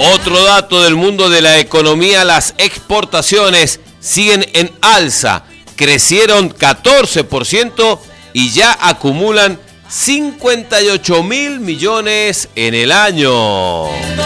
Otro dato del mundo de la economía, las exportaciones siguen en alza, crecieron 14% y ya acumulan 58.000 millones en el año.